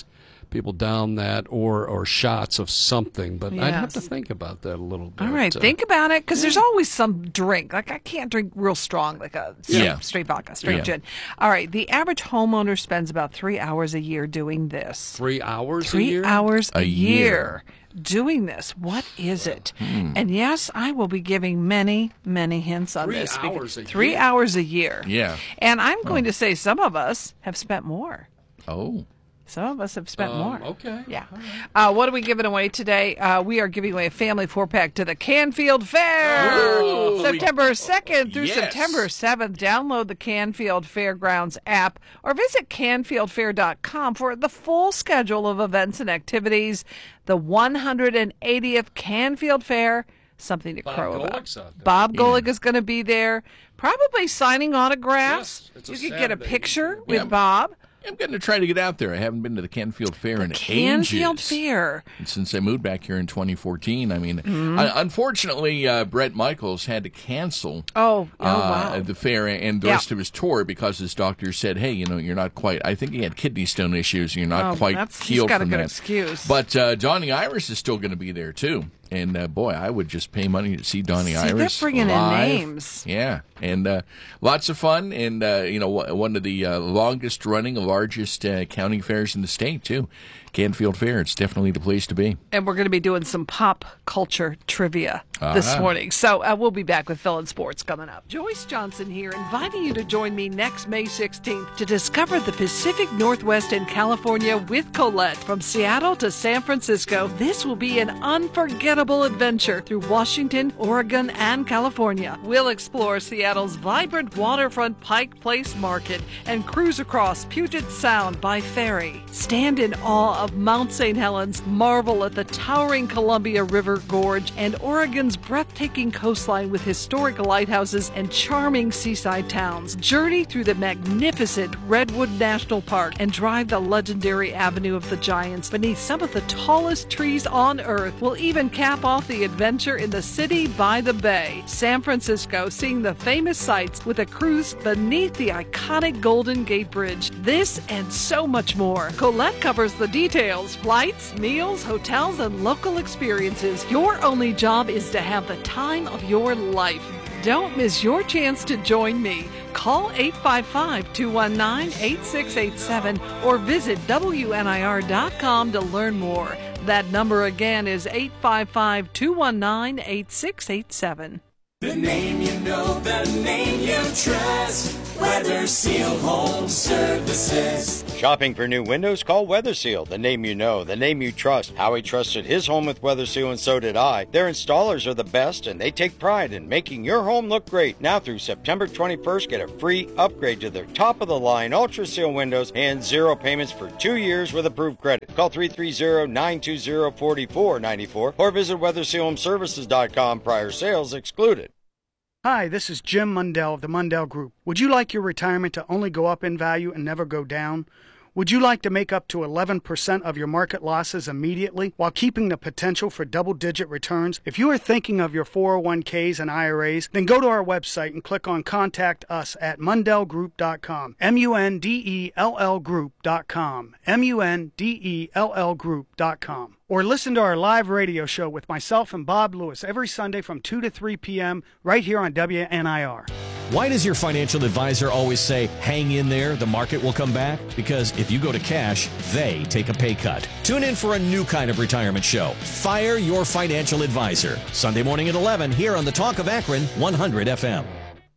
people down that or or shots of something. But Yes. I'd have to think about that a little bit. All right, Uh, think about it, because there's always some drink. Like, I can't drink real strong, like a straight, Yeah. straight vodka, straight Yeah. gin. All right, the average homeowner spends about three hours a year doing this. Three hours Three a year? hours a, A year. year. doing this. What is it? Hmm. And yes, I will be giving many, many hints on Three this. because- hours a Three year? hours a year. Yeah. And I'm going to say some of us have spent more. Oh. Some of us have spent Um, more. Okay. Yeah. Uh, what are we giving away today? Uh, we are giving away a family four-pack to the Canfield Fair. Ooh. September second through Yes. September seventh. Download the Canfield Fairgrounds app or visit canfield fair dot com for the full schedule of events and activities. The one hundred eightieth Canfield Fair. Something to Bob crow about. Golick's out there. Bob Golick is going to be there, probably signing autographs. Yes, it's a you could get a Saturday. picture Yeah. with Bob. I'm going to try to get out there. I haven't been to the Canfield Fair in Canfield ages. Fair. Since I moved back here in twenty fourteen. I mean, Mhm. un- unfortunately, uh, Brett Michaels had to cancel Oh, oh uh, wow. the fair and the Yeah. rest of his tour because his doctor said, hey, you know, you're not quite, I think he had kidney stone issues. You're not Oh, quite that's- he's healed got a from good that. excuse. But uh, Donnie Iris is still going to be there, too. And, uh, boy, I would just pay money to see Donnie See, they're Iris bringing in live. names. Yeah, and uh, lots of fun, and uh, you know, wh- one of the uh, longest running, largest uh, county fairs in the state too. Canfield Fair. It's definitely the place to be. And we're going to be doing some pop culture trivia this Ah. morning. So uh, we'll be back with Phil and Sports coming up. Joyce Johnson here, inviting you to join me next May sixteenth to discover the Pacific Northwest and California with Colette. From Seattle to San Francisco, this will be an unforgettable adventure through Washington, Oregon, and California. We'll explore Seattle's vibrant waterfront Pike Place Market and cruise across Puget Sound by ferry. Stand in awe of Mount Saint Helens, marvel at the towering Columbia River Gorge and Oregon's breathtaking coastline with historic lighthouses and charming seaside towns. Journey through the magnificent Redwood National Park and drive the legendary Avenue of the Giants beneath some of the tallest trees on Earth. We'll even cap off the adventure in the city by the bay, San Francisco, seeing the famous sights with a cruise beneath the iconic Golden Gate Bridge. This and so much more. Colette covers the details, flights, meals, hotels, and local experiences. Your only job is to have the time of your life. Don't miss your chance to join me. Call eight five five, two one nine, eight six eight seven or visit W N I R dot com to learn more. That number again is eight five five, two one nine, eight six eight seven. The name you know, the name you trust. Weather Seal Home Services. Shopping for new windows? Call Weather Seal. The name you know, the name you trust. Howie trusted his home with Weather Seal, and so did I. Their installers are the best, and they take pride in making your home look great. Now through September twenty-first, get a free upgrade to their top-of-the-line Ultra Seal windows and zero payments for two years with approved credit. Call three three zero, nine two zero, four four nine four or visit weather seal home services dot com. Prior sales excluded. Hi, this is Jim Mundell of the Mundell Group. Would you like your retirement to only go up in value and never go down? Would you like to make up to eleven percent of your market losses immediately while keeping the potential for double-digit returns? If you are thinking of your four oh one k's and I R As, then go to our website and click on Contact Us at mundell group dot com. M U N D E L L group dot com. M U N D E L L group dot com. Or listen to our live radio show with myself and Bob Lewis every Sunday from two to three p.m. right here on W N I R. Why does your financial advisor always say, hang in there, the market will come back? Because if you go to cash, they take a pay cut. Tune in for a new kind of retirement show, Fire Your Financial Advisor, Sunday morning at eleven here on the Talk of Akron, one hundred F M.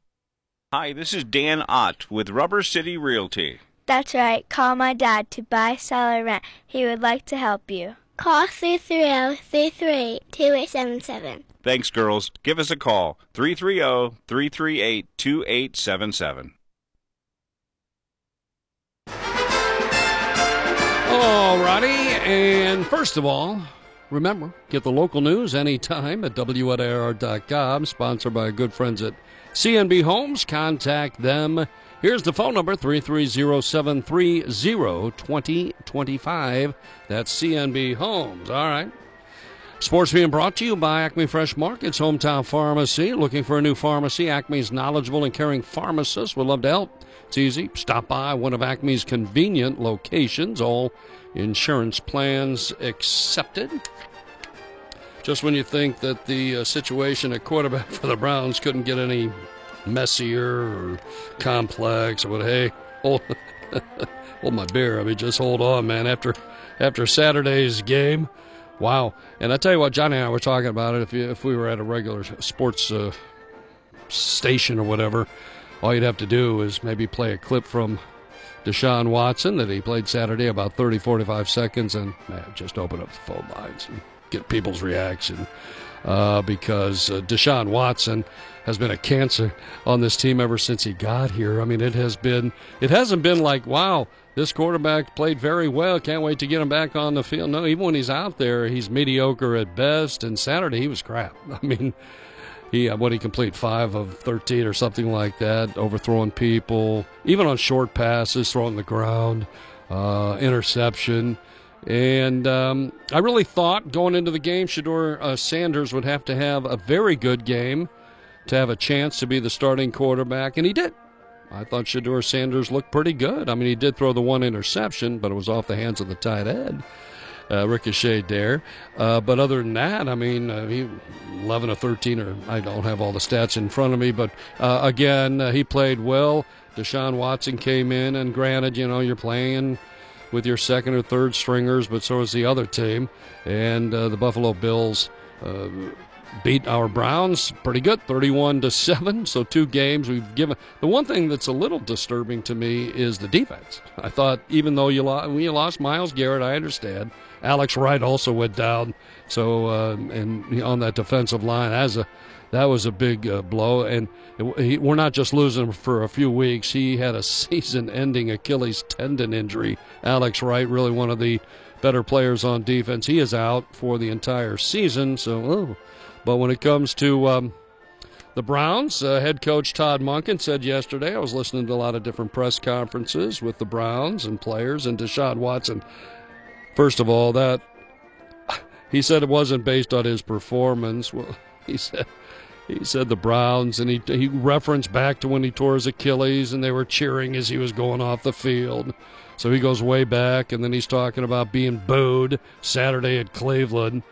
Hi, this is Dan Ott with Rubber City Realty. That's right. Call my dad to buy, sell, or rent. He would like to help you. Call three three zero, three three eight, two eight seven seven. Thanks, girls. Give us a call, three three zero, three three eight, two eight seven seven. All righty, and first of all, remember, get the local news anytime at W N I R dot com, sponsored by our good friends at C N B Homes. Contact them. Here's the phone number, three three zero, seven three zero, two zero two five. That's C N B Homes. All right. Sports being brought to you by Acme Fresh Markets, Hometown Pharmacy. Looking for a new pharmacy? Acme's knowledgeable and caring pharmacists would love to help. It's easy. Stop by one of Acme's convenient locations. All insurance plans accepted. Just when you think that the uh, situation at quarterback for the Browns couldn't get any messier or complex, but hey, hold, hold my beer. I mean, just hold on, man. After after Saturday's game, wow. And I tell you what, Johnny and I were talking about it. If you, if we were at a regular sports uh, station or whatever, all you'd have to do is maybe play a clip from Deshaun Watson that he played Saturday, about thirty, forty-five seconds, and man, just open up the phone lines and get people's reaction. Uh, because uh, Deshaun Watson has been a cancer on this team ever since he got here. I mean, it has been, it hasn't been like, wow, this quarterback played very well, can't wait to get him back on the field. No, even when he's out there, he's mediocre at best, and Saturday he was crap. I mean, he, what did he complete, five of thirteen or something like that, overthrowing people, even on short passes, throwing the ground, uh, interception. And um, I really thought going into the game, Shedeur uh, Sanders would have to have a very good game to have a chance to be the starting quarterback, and he did. I thought Shedeur Sanders looked pretty good. I mean, he did throw the one interception, but it was off the hands of the tight end, uh, ricocheted there. Uh, but other than that, I mean, uh, he eleven or thirteen, or I don't have all the stats in front of me, but uh, again, uh, he played well. Deshaun Watson came in, and granted, you know, you're playing with your second or third stringers, but so is the other team. And uh, the Buffalo Bills uh, beat our Browns pretty good, thirty-one to seven. So two games we've given. The one thing that's a little disturbing to me is the defense. I thought even though you lost, we lost Myles Garrett, I understand. Alex Wright also went down. So uh, and on that defensive line, as a that was a big uh, blow, and it, he, we're not just losing him for a few weeks. He had a season-ending Achilles tendon injury. Alex Wright, really one of the better players on defense. He is out for the entire season. So, oh. But when it comes to um, the Browns, uh, head coach Todd Monken said yesterday, I was listening to a lot of different press conferences with the Browns and players and Deshaun Watson. First of all, that he said it wasn't based on his performance. Well, he said... He said the Browns, and he he referenced back to when he tore his Achilles, and they were cheering as he was going off the field. So he goes way back, and then he's talking about being booed Saturday at Cleveland.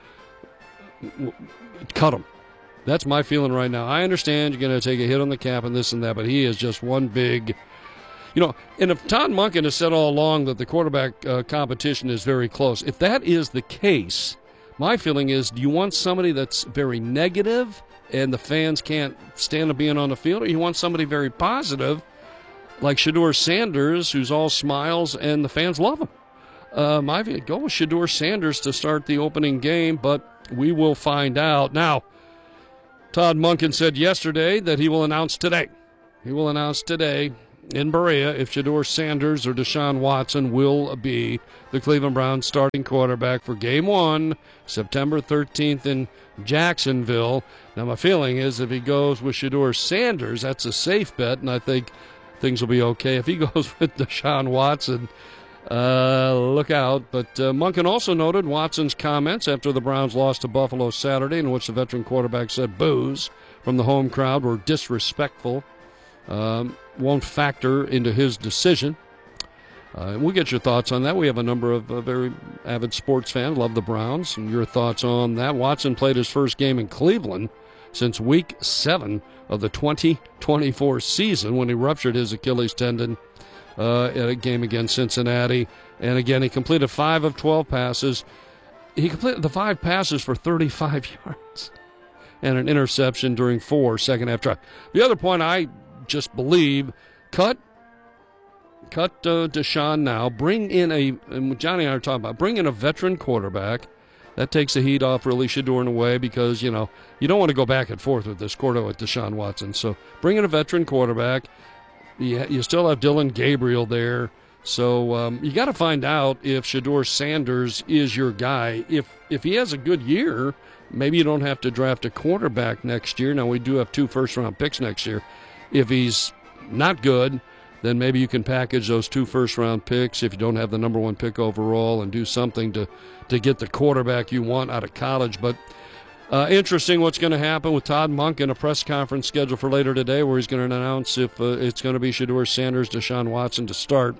Cut him. That's my feeling right now. I understand you're going to take a hit on the cap and this and that, but he is just one big... You know, and if Todd Monken has said all along that the quarterback uh, competition is very close, if that is the case, my feeling is, do you want somebody that's very negative and the fans can't stand up being on the field, or you want somebody very positive like Shedeur Sanders, who's all smiles and the fans love him? Uh, my view, go with Shedeur Sanders to start the opening game, but we will find out. Now, Todd Monken said yesterday that he will announce today. He will announce today in Berea if Shedeur Sanders or Deshaun Watson will be the Cleveland Browns starting quarterback for game one, September thirteenth in Jacksonville. Now, my feeling is if he goes with Shedeur Sanders, that's a safe bet, and I think things will be okay. If he goes with Deshaun Watson, uh, look out. But uh, Monken also noted Watson's comments after the Browns lost to Buffalo Saturday, in which the veteran quarterback said boos from the home crowd were disrespectful. Um, won't factor into his decision. Uh, we'll get your thoughts on that. We have a number of uh, very avid sports fans, love the Browns, and your thoughts on that. Watson played his first game in Cleveland since week seven of the twenty twenty-four season when he ruptured his Achilles tendon uh, at a game against Cincinnati. And again, he completed five of twelve passes. He completed the five passes for thirty-five yards and an interception during four second-half drives. The other point I just believe, cut cut uh, Deshaun now, bring in a, and Johnny and I are talking about, bring in a veteran quarterback. That takes the heat off really Shedeur in a way because, you know, you don't want to go back and forth with this quarter with Deshaun Watson. So bring in a veteran quarterback. You, you still have Dylan Gabriel there. So um, you got to find out if Shedeur Sanders is your guy. If if he has a good year, maybe you don't have to draft a quarterback next year. Now, we do have two first-round picks next year. If he's not good, then maybe you can package those two first-round picks if you don't have the number one pick overall and do something to, to get the quarterback you want out of college. But uh, interesting what's going to happen with Todd Monk in a press conference scheduled for later today where he's going to announce if uh, it's going to be Shedeur Sanders, Deshaun Watson to start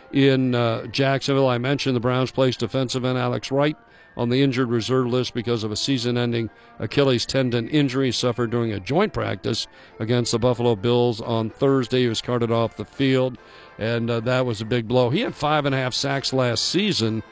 in uh, Jacksonville. I mentioned the Browns placed defensive end Alex Wright on the injured reserve list because of a season-ending Achilles tendon injury suffered during a joint practice against the Buffalo Bills on Thursday. He was carted off the field, and uh, that was a big blow. He had five and a half sacks last season,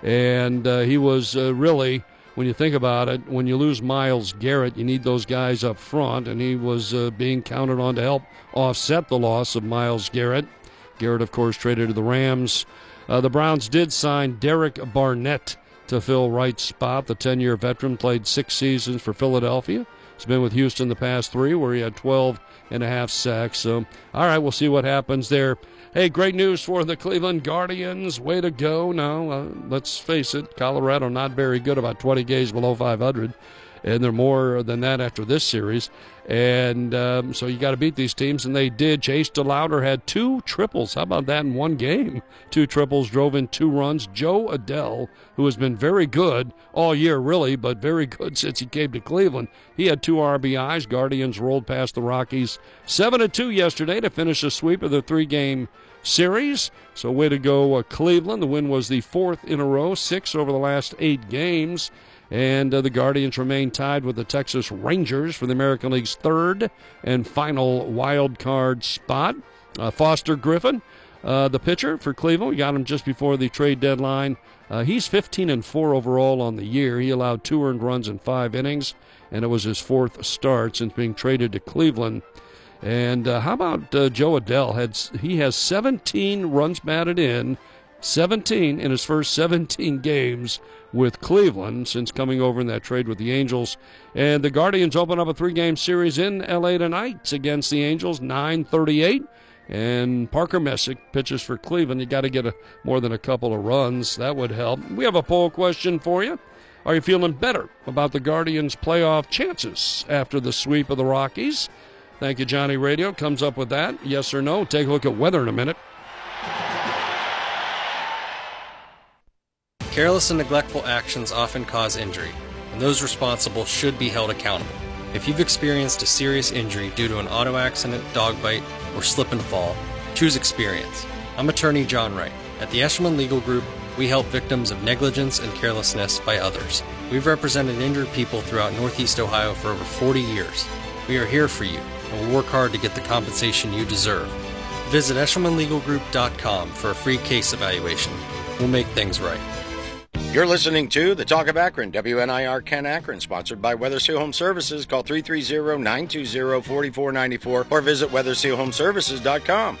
and uh, he was uh, really, when you think about it, when you lose Myles Garrett, you need those guys up front, and he was uh, being counted on to help offset the loss of Myles Garrett. Garrett, of course, traded to the Rams. Uh, the Browns did sign Derek Barnett to fill Wright's spot. The ten-year veteran played six seasons for Philadelphia. He's been with Houston the past three, where he had twelve and a half sacks. So, all right, we'll see what happens there. Hey, great news for the Cleveland Guardians. Way to go. Now, uh, let's face it, Colorado not very good, about twenty games below five hundred. And they're more than that after this series. And um, so you got to beat these teams, and they did. Chase DeLauder had two triples. How about that in one game? Two triples, drove in two runs. Joe Adell, who has been very good all year, really, but very good since he came to Cleveland. He had two R B Is. Guardians rolled past the Rockies seven to two yesterday to finish a sweep of the three-game series. So way to go, uh, Cleveland. The win was the fourth in a row, six over the last eight games. And uh, the Guardians remain tied with the Texas Rangers for the American League's third and final wild card spot. Uh, Foster Griffin, uh, the pitcher for Cleveland, we got him just before the trade deadline. Uh, he's fifteen and four overall on the year. He allowed two earned runs in five innings, and it was his fourth start since being traded to Cleveland. And uh, how about uh, Joe Adell? Had he has seventeen runs batted in, seventeen in his first seventeen games with Cleveland since coming over in that trade with the Angels. And the Guardians open up a three-game series in L A tonight against the Angels, nine thirty-eight. And Parker Messick pitches for Cleveland. You got to get a, more than a couple of runs. That would help. We have a poll question for you. Are you feeling better about the Guardians' playoff chances after the sweep of the Rockies? Thank you, Johnny Radio. Comes up with that. Yes or no? Take a look at weather in a minute. Careless and neglectful actions often cause injury, and those responsible should be held accountable. If you've experienced a serious injury due to an auto accident, dog bite, or slip and fall, choose experience. I'm attorney John Wright. At the Eshelman Legal Group, we help victims of negligence and carelessness by others. We've represented injured people throughout Northeast Ohio for over forty years. We are here for you, and we'll work hard to get the compensation you deserve. Visit eshelman legal group dot com for a free case evaluation. We'll make things right. You're listening to the Talk of Akron, W N I R Ken Akron, sponsored by Weather Seal Home Services. Call three three zero, nine two zero, four four nine four or visit weather seal home services dot com.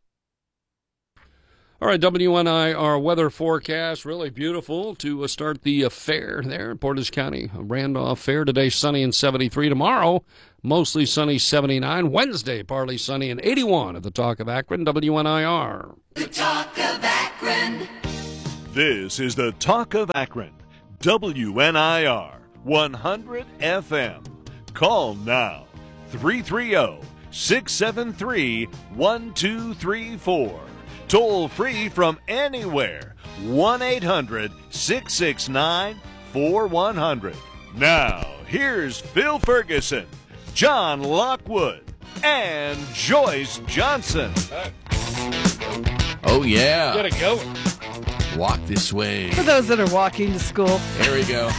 All right, W N I R weather forecast, really beautiful to uh, start the uh, fair there in Portage County. Randolph Fair today, sunny and seventy-three. Tomorrow, mostly sunny, seventy-nine. Wednesday, partly sunny and eighty-one at the Talk of Akron, W N I R. The Talk of Akron. This is the Talk of Akron, W N I R, one hundred F M. Call now, three three zero, six seven three, one two three four. Toll free from anywhere, one eight hundred, six six nine, four one zero zero. Now, here's Phil Ferguson, John Lockwood, and Joyce Johnson. Oh, yeah. Get it going. Walk this way. For those that are walking to school. There we go.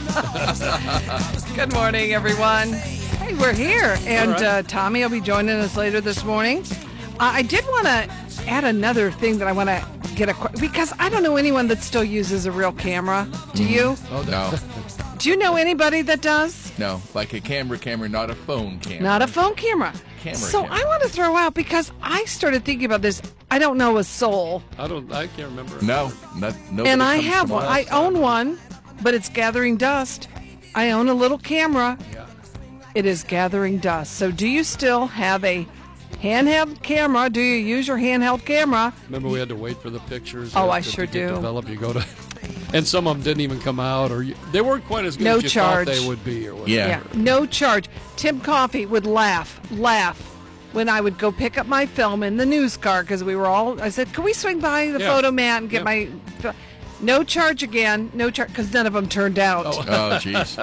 Good morning, everyone. Hey, we're here. And right. uh, Tommy will be joining us later this morning. Uh, I did want to add another thing that I want to get a... Because I don't know anyone that still uses a real camera. Do you? Oh, no. Do you know anybody that does? No, like a camera camera, not a phone camera. Not a phone camera. Camera so camera. I want to throw out, because I started thinking about this. I don't know a soul. I don't. I can't remember. No, not, and I have one. I own one, but it's gathering dust. I own a little camera. Yeah. It is gathering dust. So do you still have a handheld camera? Do you use your handheld camera? Remember we had to wait for the pictures? Oh, I to, sure to get do. Develop. You go to, and some of them didn't even come out, or you, they weren't quite as good no as you charge. thought they would be, or whatever. Yeah. yeah, no charge. Tim Coffey would laugh, laugh, when I would go pick up my film in the news car, because we were all, I said, can we swing by the Yeah. photo mat and get Yeah. my film? No charge again, no charge, because none of them turned out. Oh, jeez.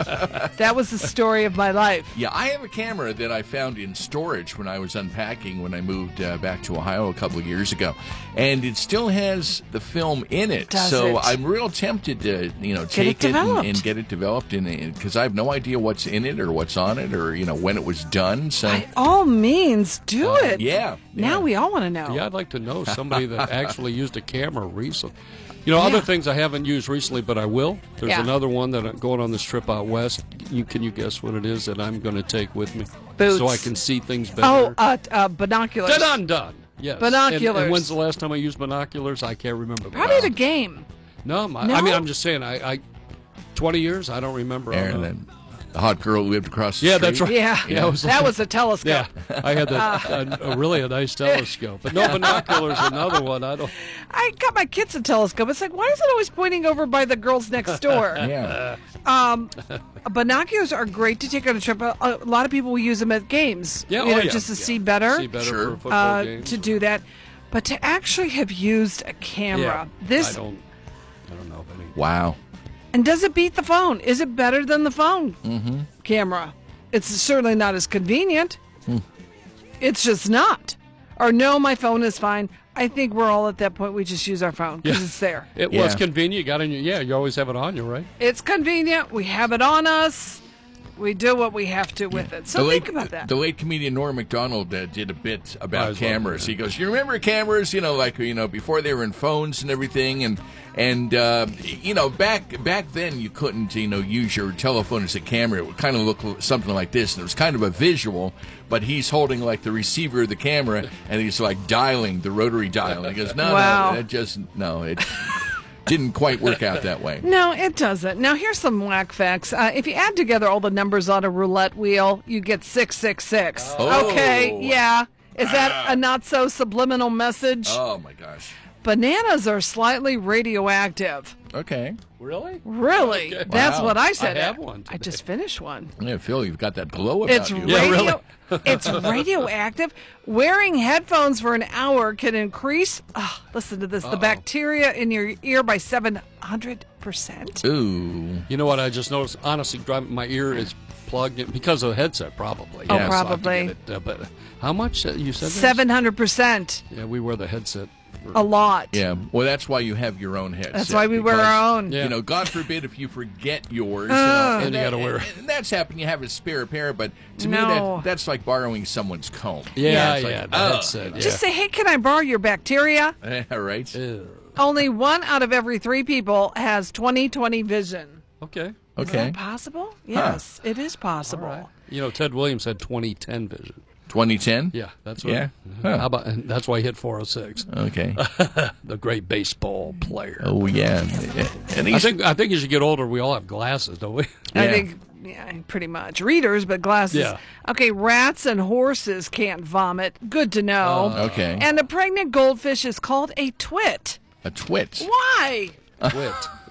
That was the story of my life. Yeah, I have a camera that I found in storage when I was unpacking when I moved uh, back to Ohio a couple of years ago, and it still has the film in it. Does so it? I'm real tempted to, you know, Get take it it, and, developed. and get it developed, because I have no idea what's in it or what's on it or you know when it was done. So By all means, do it. yeah, Now we all want to know. Yeah, I'd like to know somebody that actually used a camera recently. You know, Yeah. other things I haven't used recently, but I will. There's Yeah. another one that I'm going on this trip out west. You, can you guess what it is that I'm going to take with me? Boots. So I can see things better. Oh, uh, uh, binoculars. Done, done. Yes. Binoculars. And, and when's the last time I used binoculars? I can't remember. Probably the game. No, my, No? I mean, I'm just saying, I, I twenty years, I don't remember. Aaron, Uh, then the hot girl who lived across the Yeah, street. that's right. Yeah, Yeah, it was that like- was a telescope. Yeah, I had a, a, a really a nice telescope, but no binoculars. Another one. I don't. I got my kids a telescope. It's like, why is it always pointing over by the girls next door? Yeah. Um, binoculars are great to take on a trip. A, a lot of people will use them at games. Yeah, you oh, know, yeah, just to yeah. see better. See better Sure. for football uh, games. to do that, but to actually have used a camera, Yeah, this I don't. I don't know of any. Wow. and does it beat the phone? Is it better than the phone Mm-hmm. camera? It's certainly not as convenient. Hmm. It's just not. Or no, my phone is fine. I think we're all at that point. We just use our phone because Yeah. it's there. It Yeah. was convenient. You got in your. Yeah, you always have it on you, right? It's convenient. We have it on us. We do what we have to with it. So the think late, about that. The late comedian Norm Macdonald uh, did a bit I about was cameras. wondering, He goes, "You remember cameras? You know, like you know, before they were in phones and everything, and and uh, you know, back back then you couldn't you know use your telephone as a camera. It would kind of look something like this, and it was kind of a visual. But he's holding like the receiver of the camera, and he's like dialing the rotary dial. And he goes, "No, Wow. no, that just no, it didn't quite work out that way." No, it doesn't. Now, here's some whack facts. Uh, if you add together all the numbers on a roulette wheel, you get six six six. Oh. Okay, yeah. Is that a not so subliminal message? Oh my gosh. Bananas are slightly radioactive. Okay. Really? Really? Okay. That's Wow. what I said. I have one I just finished one. Yeah, Phil, you've got that glow about It's you. Yeah, radio. really. It's radioactive. Wearing headphones for an hour can increase. Oh, listen to this. The Uh-oh. bacteria in your ear by seven hundred percent. Ooh. You know what? I just noticed. Honestly, driving my ear is plugged in because of the headset, probably. Oh, Yeah, so I have to probably. get it, uh, but how much uh, you said? that? Seven hundred percent. Yeah, we wear the headset. A lot. Yeah, well, that's why you have your own headset. That's why we wear because, our own. Yeah. You know, God forbid if you forget yours, Uh. you know, Then you that- gotta wear it. And that's happened. You have a spare pair, but to me, No. that that's like borrowing someone's comb. Yeah, it's yeah, like, the oh. headset. Yeah. Just say, hey, can I borrow your bacteria? All right. Ew. Only one out of every three people has twenty twenty vision. Okay. Is Okay. that possible? Yes, it is possible. All right. You know, Ted Williams had twenty ten vision. twenty ten. Yeah, that's what. Yeah. Huh. How about? And that's why he hit four oh six. Okay. The great baseball player. Oh yeah. And I he's, think I think as you get older, we all have glasses, don't we? I Yeah. think, yeah, pretty much. Readers, but glasses. Yeah. Okay, rats and horses can't vomit. Good to know. okay. And a pregnant goldfish is called a twit. A twit. Why? Twit.